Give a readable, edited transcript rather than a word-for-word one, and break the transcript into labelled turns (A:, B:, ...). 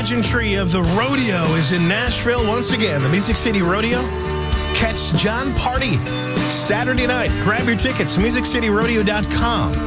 A: pageantry of the rodeo is in Nashville once again. The Music City Rodeo. Catch John Party Saturday night. Grab your tickets, musiccityrodeo.com.